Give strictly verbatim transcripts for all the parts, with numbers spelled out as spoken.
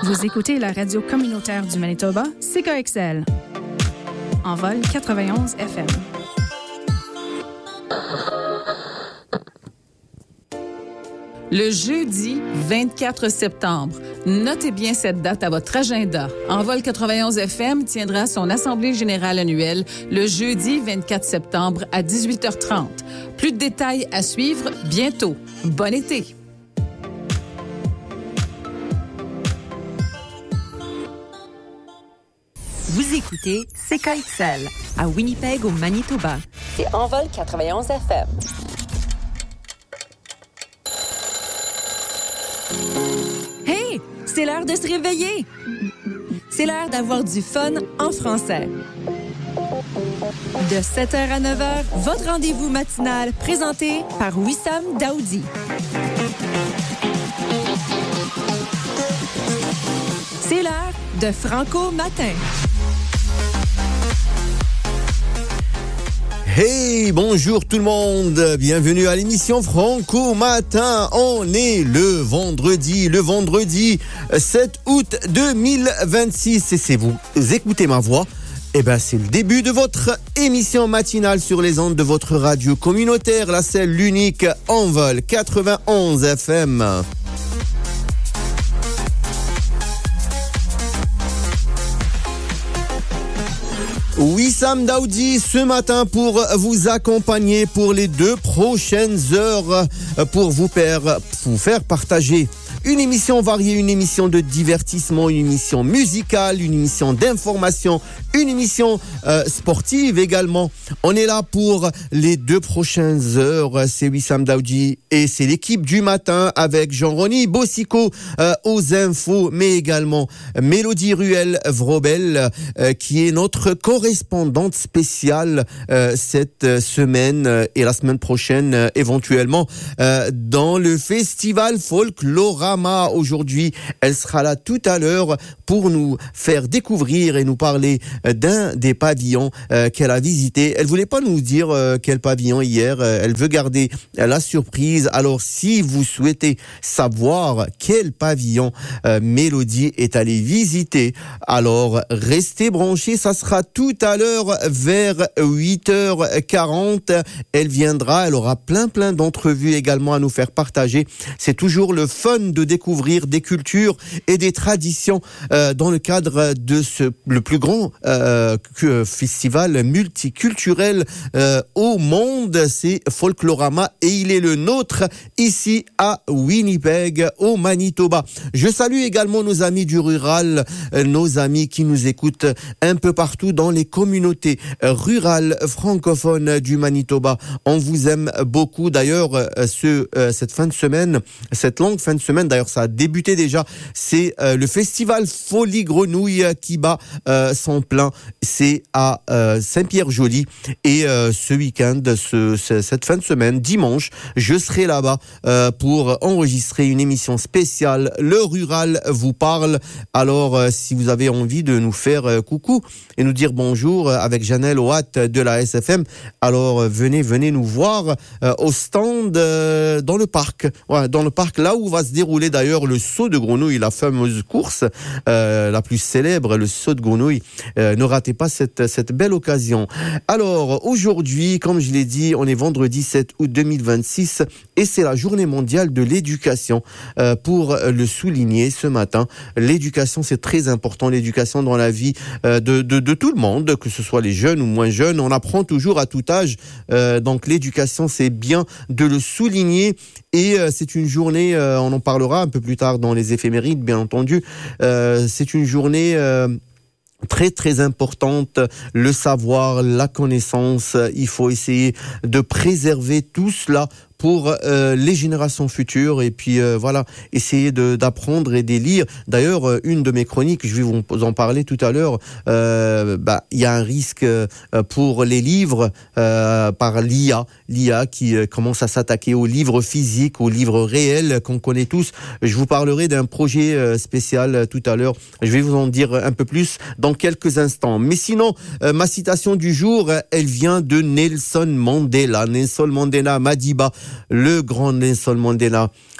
Vous écoutez la radio communautaire du Manitoba, C K X L. En vol quatre-vingt-onze F M. Le jeudi vingt-quatre septembre. Notez bien cette date à votre agenda. Envol quatre-vingt-onze F M tiendra son assemblée générale annuelle le jeudi vingt-quatre septembre à dix-huit heures trente. Plus de détails à suivre bientôt. Bon été! Vous écoutez C K X L à Winnipeg au Manitoba. C'est Envol quatre-vingt-onze F M. Hey! C'est l'heure de se réveiller! C'est l'heure d'avoir du fun en français. De sept heures à neuf heures, votre rendez-vous matinal présenté par Wissam Daoudi. C'est l'heure de Franco Matin. Hey, bonjour tout le monde, bienvenue à l'émission Franco Matin. On est le vendredi, le vendredi sept août deux mille vingt-six et c'est vous, vous écoutez ma voix. Eh ben, c'est le début de votre émission matinale sur les ondes de votre radio communautaire, la seule, l'unique Envol quatre-vingt-onze F M. Wissam Daoudi ce matin pour vous accompagner pour les deux prochaines heures, pour vous faire, vous faire partager une émission variée, une émission de divertissement, une émission musicale, une émission d'information, une émission euh, sportive également. On est là pour les deux prochaines heures. C'est Wissam Daoudi et c'est l'équipe du matin avec Jean-Rony Bossico euh, aux infos, mais également Mélodie Ruel-Vrobel euh, qui est notre correspondante spéciale euh, cette semaine euh, et la semaine prochaine euh, éventuellement euh, dans le festival Folklorama. Aujourd'hui, elle sera là tout à l'heure pour nous faire découvrir et nous parler d'un des pavillons euh, qu'elle a visité. Elle voulait pas nous dire euh, quel pavillon hier. Euh, elle veut garder euh, la surprise. Alors, si vous souhaitez savoir quel pavillon euh, Mélodie est allée visiter, alors restez branchés. Ça sera tout à l'heure vers huit heures quarante. Elle viendra. Elle aura plein plein d'entrevues également à nous faire partager. C'est toujours le fun de découvrir des cultures et des traditions euh, dans le cadre de ce le plus grand euh, festival multiculturel euh, au monde, c'est Folklorama et il est le nôtre ici à Winnipeg au Manitoba. Je salue également nos amis du rural, euh, nos amis qui nous écoutent un peu partout dans les communautés rurales francophones du Manitoba. On vous aime beaucoup. D'ailleurs, euh, ce euh, cette fin de semaine, cette longue fin de semaine, d'ailleurs ça a débuté déjà, c'est euh, le festival Folie Grenouille qui bat euh, son plein. C'est à euh, Saint-Pierre-Joli et euh, ce week-end, ce, ce, cette fin de semaine, dimanche, je serai là-bas euh, pour enregistrer une émission spéciale. Le rural vous parle. Alors, euh, si vous avez envie de nous faire euh, coucou et nous dire bonjour euh, avec Janelle Watt de la S F M, alors euh, venez, venez nous voir euh, au stand euh, dans le parc. Ouais, dans le parc, là où va se dérouler d'ailleurs le saut de grenouille, la fameuse course euh, la plus célèbre, le saut de grenouille. Euh, ne ratez pas cette, cette belle occasion. Alors, aujourd'hui, comme je l'ai dit, on est vendredi sept août deux mille vingt-six et c'est la journée mondiale de l'éducation. Euh, pour le souligner ce matin, l'éducation, c'est très important, l'éducation dans la vie euh, de, de, de tout le monde, que ce soit les jeunes ou moins jeunes, on apprend toujours à tout âge. Euh, donc, l'éducation, c'est bien de le souligner et euh, c'est une journée, euh, on en parlera un peu plus tard dans les éphémérides, bien entendu, euh, c'est une journée euh, très très importante, le savoir, la connaissance, il faut essayer de préserver tout cela pour euh, les générations futures et puis euh, voilà, essayer de, d'apprendre et de lire. D'ailleurs, euh, une de mes chroniques, je vais vous en parler tout à l'heure, euh, bah, il y a un risque euh, pour les livres euh, par l'I A, l'I A qui euh, commence à s'attaquer aux livres physiques, aux livres réels qu'on connaît tous. Je vous parlerai d'un projet euh, spécial euh, tout à l'heure. Je vais vous en dire un peu plus dans quelques instants. Mais sinon, euh, ma citation du jour, elle vient de Nelson Mandela. Nelson Mandela Madiba, le grand Nelson Mandela.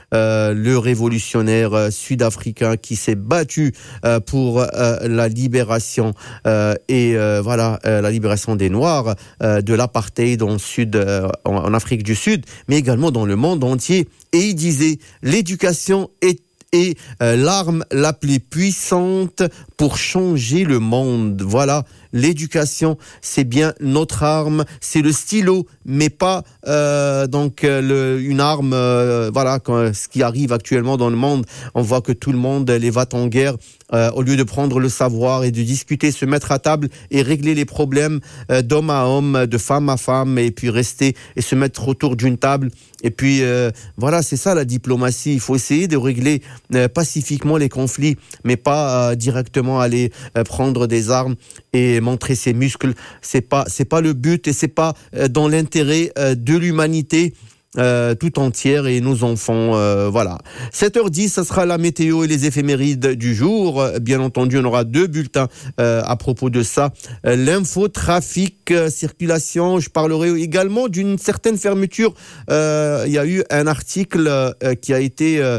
euh, le révolutionnaire euh, sud-africain qui s'est battu euh, pour euh, la libération euh, et euh, voilà euh, la libération des Noirs euh, de l'apartheid en Sud, euh, en, en Afrique du Sud, mais également dans le monde entier. Et il disait l'éducation est est euh, l'arme la plus puissante pour changer le monde. Voilà, l'éducation, c'est bien notre arme, c'est le stylo, mais pas euh, donc euh, le, une arme. Euh, voilà, quand, ce qui arrive actuellement dans le monde, on voit que tout le monde les va en guerre. Euh, au lieu de prendre le savoir et de discuter, se mettre à table et régler les problèmes euh, d'homme à homme, de femme à femme, et puis rester et se mettre autour d'une table. Et puis euh, voilà, c'est ça la diplomatie. Il faut essayer de régler euh, pacifiquement les conflits, mais pas euh, directement aller euh, prendre des armes et montrer ses muscles. C'est pas, c'est pas le but et c'est pas euh, dans l'intérêt euh, de l'humanité. Euh, tout entière et nos enfants, euh, voilà. sept heures dix, ça sera la météo et les éphémérides du jour. Bien entendu, on aura deux bulletins euh, à propos de ça. Euh, l'info, trafic, euh, circulation. Je parlerai également d'une certaine fermeture. Euh, il y a eu un article euh, qui a été euh,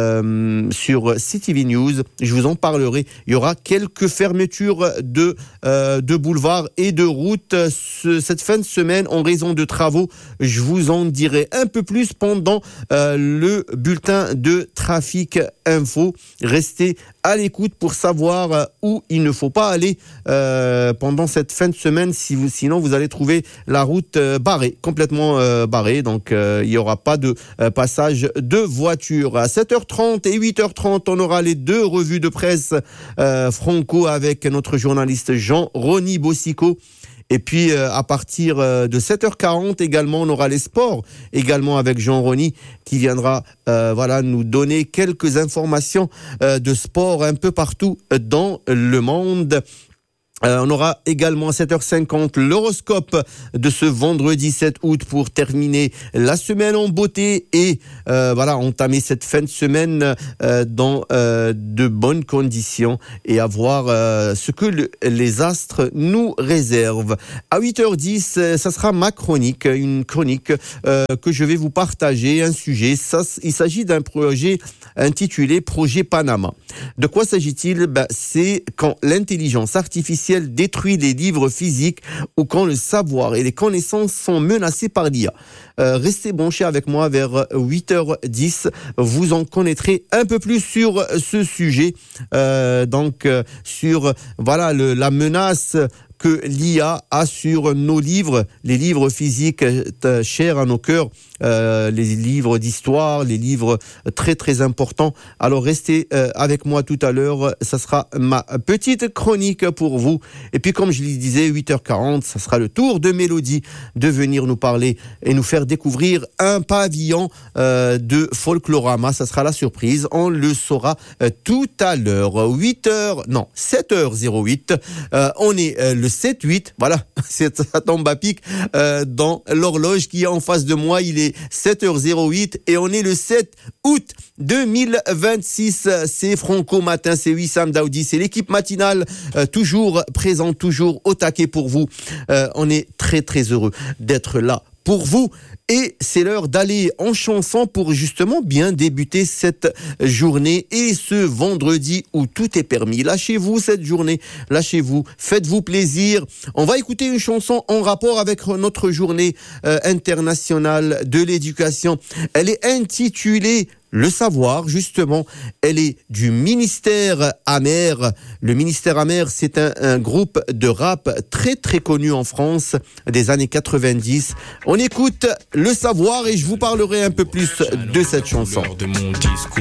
euh, sur C T V News. Je vous en parlerai. Il y aura quelques fermetures de, euh, de boulevards et de routes ce, cette fin de semaine en raison de travaux. Je vous en dirai un peu plus pendant euh, le bulletin de trafic info. Restez à l'écoute pour savoir euh, où il ne faut pas aller euh, pendant cette fin de semaine. Si vous, sinon, vous allez trouver la route euh, barrée, complètement euh, barrée. Donc, euh, il n'y aura pas de euh, passage de voiture. À sept heures trente et huit heures trente, on aura les deux revues de presse euh, franco avec notre journaliste Jean-Rony Bossico. Et puis, euh, à partir euh, de sept heures quarante également, on aura les sports, également avec Jean-Rony, qui viendra euh, voilà, nous donner quelques informations euh, de sport un peu partout dans le monde. Euh, on aura également à sept heures cinquante l'horoscope de ce vendredi sept août pour terminer la semaine en beauté et euh, voilà entamer cette fin de semaine euh, dans euh, de bonnes conditions et avoir euh, ce que le, les astres nous réservent. À huit heures dix, euh, ça sera ma chronique, une chronique euh, que je vais vous partager, un sujet. Ça, il s'agit d'un projet intitulé Projet Panama. De quoi s'agit-il? Ben, c'est quand l'intelligence artificielle détruit les livres physiques ou quand le savoir et les connaissances sont menacés par l'I A. Euh, restez branchés avec moi vers huit heures dix. Vous en connaîtrez un peu plus sur ce sujet. Euh, donc, euh, sur voilà le, la menace que l'I A a sur nos livres, les livres physiques euh, chers à nos cœurs, euh, les livres d'histoire, les livres très très importants. Alors restez euh, avec moi tout à l'heure, ça sera ma petite chronique pour vous. Et puis comme je le disais, huit heures quarante, ça sera le tour de Mélodie de venir nous parler et nous faire découvrir un pavillon euh, de Folklorama. Ça sera la surprise, on le saura euh, tout à l'heure. huit heures, non, sept heures zéro huit, euh, on est euh, le sept huit, voilà, ça tombe à pic euh, dans l'horloge qui est en face de moi, il est sept heures zéro huit et on est le sept août deux mille vingt-six, c'est Franco Matin, c'est Wissam Daoudi, c'est l'équipe matinale, euh, toujours présente, toujours au taquet pour vous. Euh, on est très très heureux d'être là pour vous. Et c'est l'heure d'aller en chanson pour justement bien débuter cette journée et ce vendredi où tout est permis. Lâchez-vous cette journée, lâchez-vous, faites-vous plaisir. On va écouter une chanson en rapport avec notre journée euh, internationale de l'éducation. Elle est intitulée Le Savoir, justement. Elle est du Ministère Amer. Le Ministère Amer, c'est un, un groupe de rap très très connu en France des années quatre-vingt-dix. On écoute Le Savoir et je vous parlerai un peu plus de cette chanson.